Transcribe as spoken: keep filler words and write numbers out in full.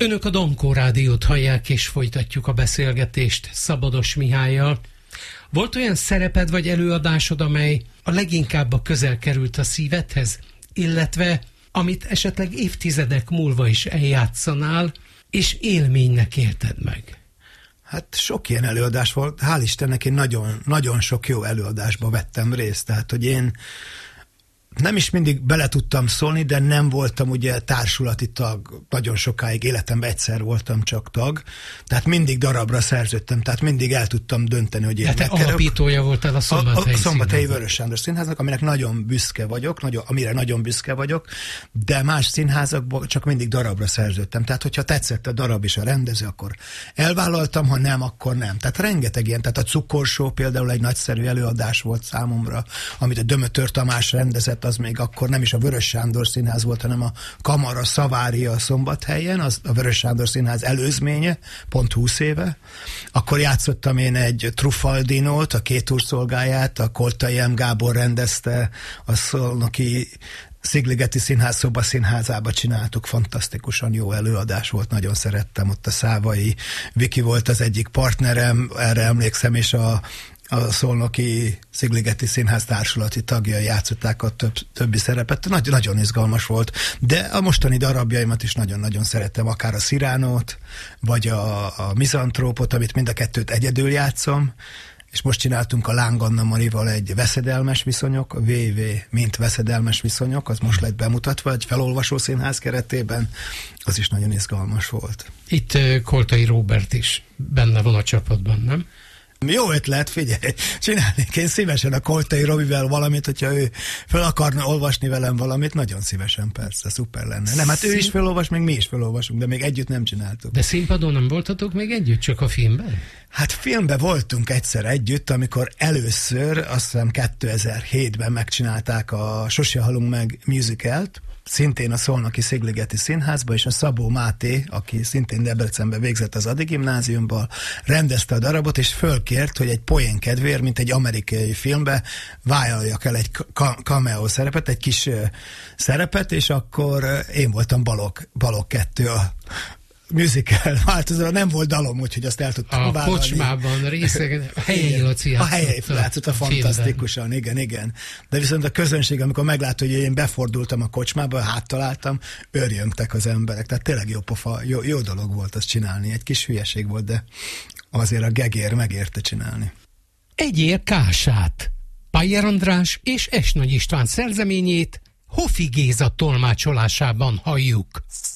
Önök a Dankó Rádiót hallják, és folytatjuk a beszélgetést Szabados Mihállyal. Volt olyan szereped vagy előadásod, amely a leginkább a közel került a szívedhez, illetve amit esetleg évtizedek múlva is eljátszanál, és élménynek élted meg? Hát sok ilyen előadás volt. Hál' Istennek én nagyon, nagyon sok jó előadásba vettem részt. Tehát, hogy én nem is mindig bele tudtam szólni, de nem voltam ugye társulati tag, nagyon sokáig életemben egyszer voltam csak tag, tehát mindig darabra szerződtem, tehát mindig el tudtam dönteni, hogy én hát megkerülök. Te alapítója voltál a Szombathelyi, a, a Szombathelyi Vörös Sándor Színháznak, aminek nagyon büszke vagyok, nagyon, amire nagyon büszke vagyok, de más színházakban csak mindig darabra szerződtem. Tehát, hogyha tetszett a darab és a rendező, akkor elvállaltam, ha nem, akkor nem. Tehát rengeteg ilyen, tehát a Cukorsó például egy nagyszerű előadás volt számomra, amit a Dömötör Tamás rendezett, az még akkor nem is a Vörös Sándor Színház volt, hanem a Kamara Szavária Szombathelyen, az a Vörös Sándor Színház előzménye, pont húsz éve. Akkor játszottam én egy Truffaldinót, a Két úr szolgáját, a Koltai M. Gábor rendezte, a szolnoki Szigligeti Színház szobaszínházába csináltuk, fantasztikusan jó előadás volt, nagyon szerettem, ott a Szávai Viki volt az egyik partnerem, erre emlékszem, és a a Szolnoki Szigligeti Színház társulati tagjai játszották a több, többi szerepet. Nagy, nagyon izgalmas volt, de a mostani darabjaimat is nagyon-nagyon szerettem, akár a Sziránót, vagy a, a Mizantrópot, amit mind a kettőt egyedül játszom, és most csináltunk a Láng Anna Marival egy Veszedelmes viszonyok, vé vé, mint Veszedelmes viszonyok, az most lett bemutatva egy felolvasó színház keretében, az is nagyon izgalmas volt. Itt uh, Koltai Róbert is benne van a csapatban, nem? Jó ötlet, figyelj, csinálnék én szívesen a Koltai Robivel valamit, hogyha ő fel akarna olvasni velem valamit, nagyon szívesen, persze, szuper lenne. Nem, hát Szín... ő is felolvas, még mi is felolvasunk, de még együtt nem csináltuk. De színpadon nem voltatok még együtt, csak a filmben? Hát filmben voltunk egyszer együtt, amikor először, azt hiszem kétezer-hétben megcsinálták a Sose halunk meg musicalt, szintén a Szolnoki Szigligeti Színházba, és a Szabó Máté, aki szintén Debrecenben végzett az Adi Gimnáziumban, rendezte a darabot, és fölkért, hogy egy poén kedvéért, mint egy amerikai filmbe vállaljak el egy cameo szerepet, egy kis szerepet, és akkor én voltam Balog, Balog kettő a musical változóan, nem volt dalom, úgyhogy azt el tudtam a vállalni. Kocsmában részegen, a Helyei Laci játszott. A Helyei játszott, a fantasztikusan, igen, igen. De viszont a közönség, amikor meglátta, hogy én befordultam a kocsmába, háttaláltam, örjöngtek az emberek. Tehát tényleg jó pofa, jó, jó dolog volt azt csinálni. Egy kis hülyeség volt, de azért a gegér megérte csinálni. Egyér Kását, Pajer András és Esnagy István szerzeményét Hofi Géza tolmácsolásában halljuk.